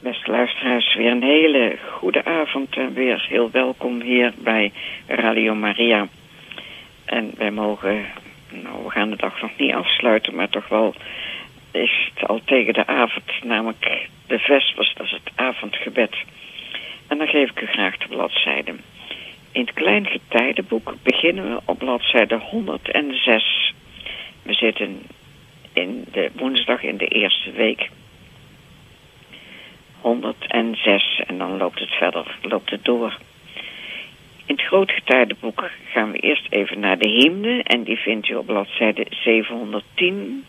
Beste luisteraars, weer een hele goede avond en weer heel welkom hier bij Radio Maria. En wij mogen, we gaan de dag nog niet afsluiten, maar toch wel is het al tegen de avond, namelijk de Vespers, dat is het avondgebed. En dan geef ik u graag de bladzijde. In het klein getijdenboek beginnen we op bladzijde 106. We zitten in de woensdag in de eerste week. 106 en dan loopt het verder, loopt het door. In het groot getijdenboek gaan we eerst even naar de hymne en die vindt u op bladzijde 710.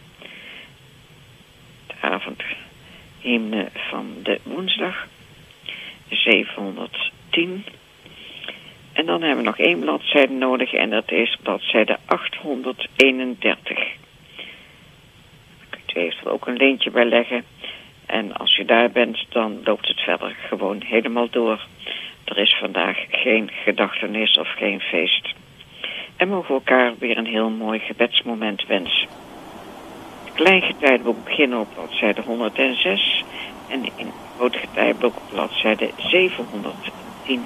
De avondhymne van de woensdag 710. En dan hebben we nog één bladzijde nodig en dat is bladzijde 831. Daar kunt u eventueel ook een leentje bij leggen. En als je daar bent, dan loopt het verder gewoon helemaal door. Er is vandaag geen gedachtenis of geen feest. En mogen we elkaar weer een heel mooi gebedsmoment wensen. Het klein getijdenboek beginnen op bladzijde 106 en in het grote getijdenboek op bladzijde 710.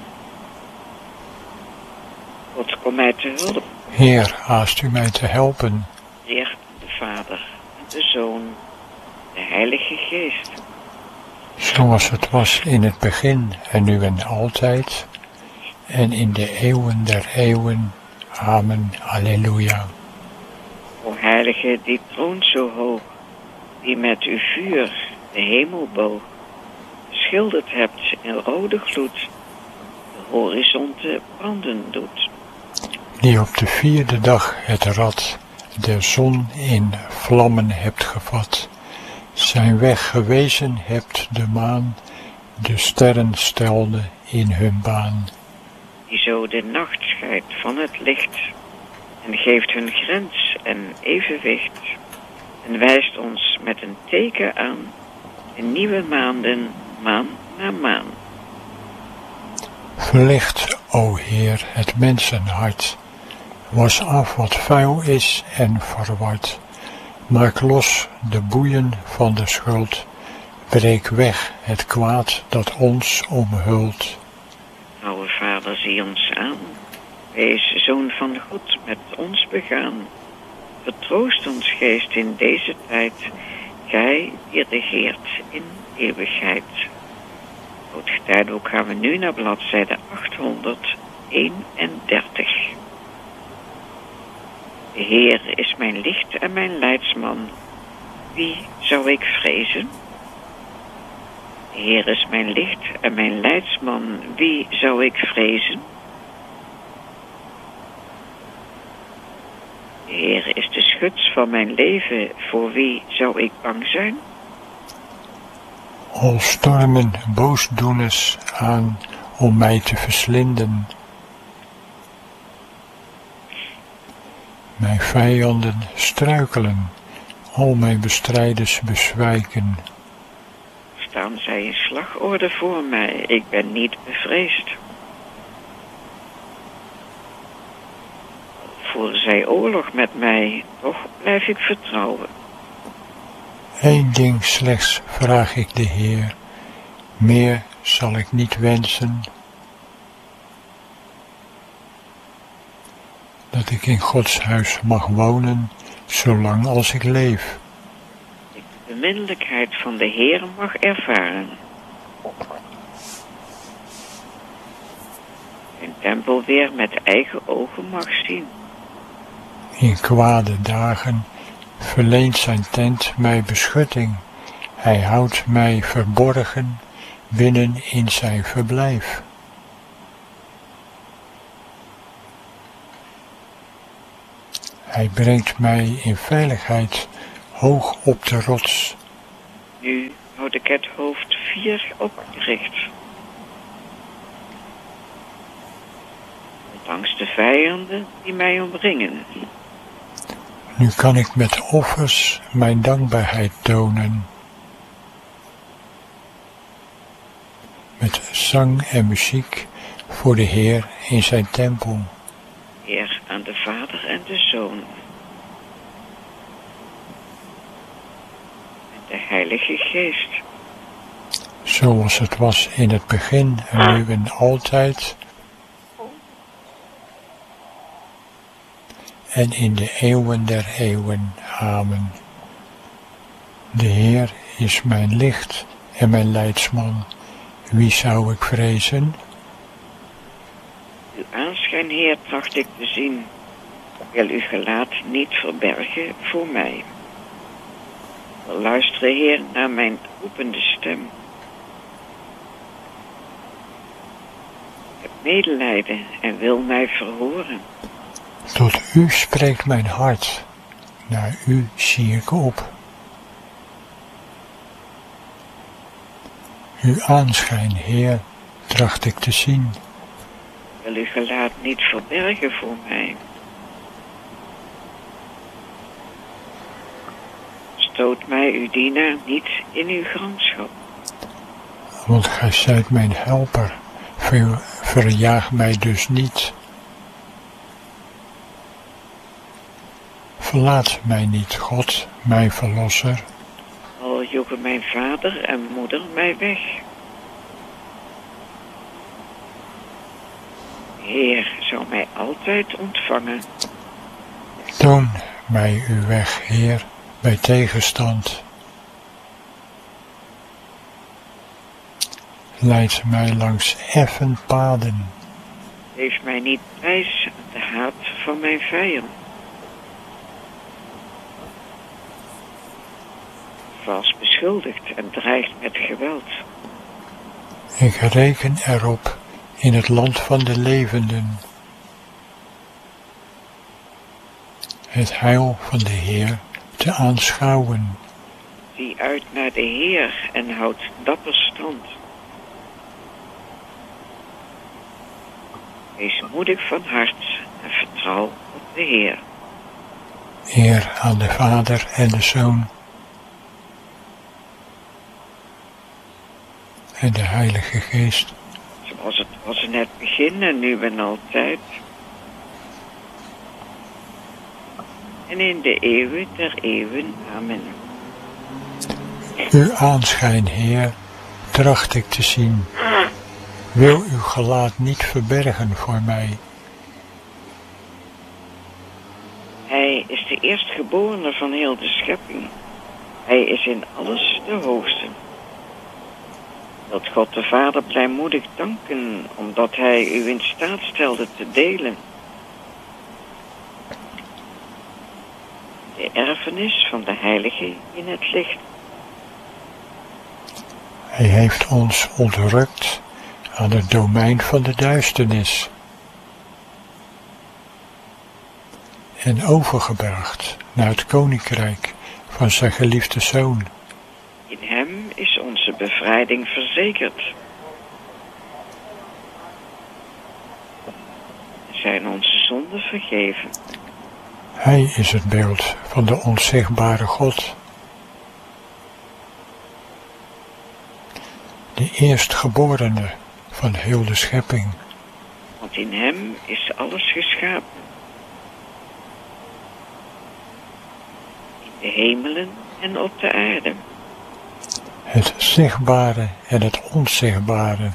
God, kom mij te hulp. Heer, haast u mij te helpen. Heer, de Vader, de Zoon, de Heilige Geest. Zoals het was in het begin en nu en altijd, en in de eeuwen der eeuwen. Amen. Alleluia. O Heilige, die troont zo hoog, die met uw vuur de hemel boog, schilderd hebt in rode gloed, de horizonten branden doet. Die op de vierde dag het rad der zon in vlammen hebt gevat, zijn weg gewezen hebt de maan, de sterren stelde in hun baan. Die zo de nacht scheidt van het licht, en geeft hun grens en evenwicht, en wijst ons met een teken aan, in nieuwe maanden, maan na maan. Verlicht, o Heer, het mensenhart, was af wat vuil is en verward. Maak los de boeien van de schuld, breek weg het kwaad dat ons omhult. Oude Vader, zie ons aan, wees Zoon van God met ons begaan. Vertroost ons geest in deze tijd, gij die regeert in eeuwigheid. Op het getijdenboek gaan we nu naar bladzijde 831. De Heer is mijn licht en mijn leidsman. Wie zou ik vrezen? De Heer is mijn licht en mijn leidsman. Wie zou ik vrezen? De Heer is de schuts van mijn leven. Voor wie zou ik bang zijn? Al stormen boosdoeners aan om mij te verslinden. Mijn vijanden struikelen, al mijn bestrijders bezwijken. Staan zij in slagorde voor mij, ik ben niet bevreesd. Voeren zij oorlog met mij, toch blijf ik vertrouwen. Eén ding slechts vraag ik de Heer, meer zal ik niet wensen. Dat ik in Gods huis mag wonen, zolang als ik leef. Ik de beminnelijkheid van de Heer mag ervaren. Zijn tempel weer met eigen ogen mag zien. In kwade dagen verleent zijn tent mij beschutting. Hij houdt mij verborgen binnen in zijn verblijf. Hij brengt mij in veiligheid hoog op de rots. Nu houd ik het hoofd fier opgericht. Ondanks de vijanden die mij omringen. Nu kan ik met offers mijn dankbaarheid tonen. Met zang en muziek voor de Heer in zijn tempel. Eer aan de Vader en de Zoon. En de Heilige Geest. zoals het was in het begin en nu en altijd, en in de eeuwen der eeuwen. Amen. De Heer is mijn licht en mijn leidsman. Wie zou ik vrezen? Uw aanschijn, Heer, tracht ik te zien. Wil uw gelaat niet verbergen voor mij. Luister, Heer, naar mijn roepende stem. Ik heb medelijden en wil mij verhoren. Tot u spreekt mijn hart, naar u zie ik op. Uw aanschijn, Heer, tracht ik te zien. Wil uw gelaat niet verbergen voor mij. Stoot mij, uw dienaar, niet in uw gramschap. Want gij zijt mijn helper, verjaag mij dus niet. Verlaat mij niet, God, mijn verlosser. Al joegen mijn vader en moeder mij weg. Heer zou mij altijd ontvangen. Toon mij uw weg, Heer, bij tegenstand. Leid mij langs effen paden. Geef mij niet prijs aan de haat van mijn vijand. Vals beschuldigd en dreigt met geweld. Ik reken erop in het land van de levenden. Het heil van de Heer te aanschouwen. Zie uit naar de Heer en houd dapper stand. Wees moedig van hart en vertrouw op de Heer. Eer aan de Vader en de Zoon en de Heilige Geest. Zoals het was in het begin en nu en altijd. En in de eeuwen der eeuwen. Amen. Uw aanschijn, Heer, tracht ik te zien. Wil uw gelaat niet verbergen voor mij. Hij is de eerstgeborene van heel de schepping. Hij is in alles de hoogste. Dat God de Vader blijmoedig danken, omdat hij u in staat stelde te delen. De erfenis van de Heilige in het licht. Hij heeft ons ontrukt aan het domein van de duisternis en overgebracht naar het koninkrijk van zijn geliefde Zoon. In hem is onze bevrijding verzekerd. Zijn onze zonden vergeven. Hij is het beeld van de onzichtbare God. De eerstgeborene van heel de schepping. Want in hem is alles geschapen. In de hemelen en op de aarde. Het zichtbare en het onzichtbare.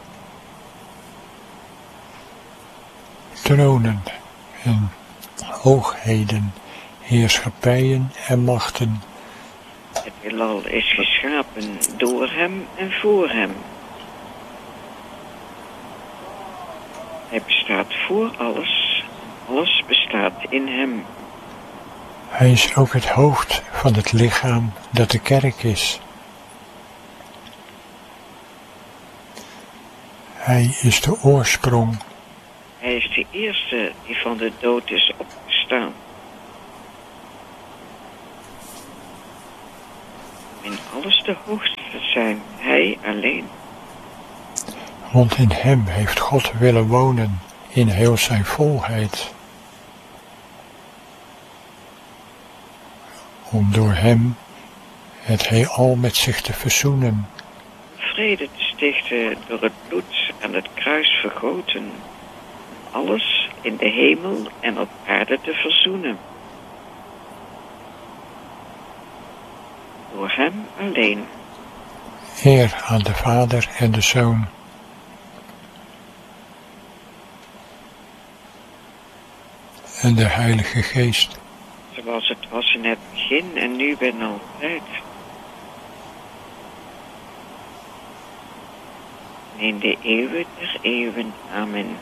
Tronen en hoogheden, heerschappijen en machten. Het heelal is geschapen door hem en voor hem. Hij bestaat voor alles. Alles bestaat in hem. Hij is ook het hoofd van het lichaam dat de kerk is. Hij is de oorsprong. Hij is de eerste die van de dood is opgestaan. In alles de hoogste zijn, hij alleen. Want in hem heeft God willen wonen in heel zijn volheid. Om door hem het heelal met zich te verzoenen. Vrede te stichten door het bloed aan het kruis vergoten. Alles in de hemel en op aarde te verzoenen. Door hem alleen. Eer aan de Vader en de Zoon en de Heilige Geest. Zoals het was in het begin en nu en altijd. En in de eeuwen der eeuwen. Amen.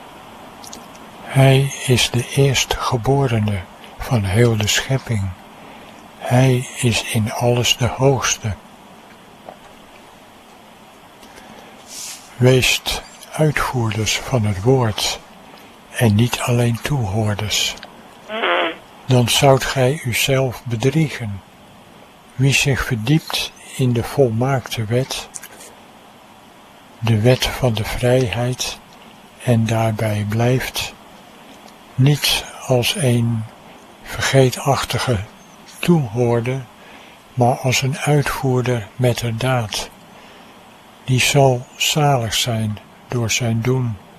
Hij is de eerstgeborene van heel de schepping. Hij is in alles de hoogste. Weest uitvoerders van het woord en niet alleen toehoorders. Dan zoudt gij uzelf bedriegen. Wie zich verdiept in de volmaakte wet, de wet van de vrijheid, en daarbij blijft, niet als een vergeetachtige toehoorder, maar als een uitvoerder met de daad. Die zal zalig zijn door zijn doen.